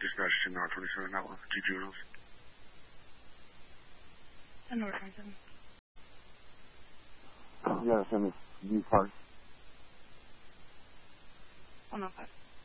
dispatch to North 27 Network, 2 juveniles. And North 27. Yeah, send this new part. 105.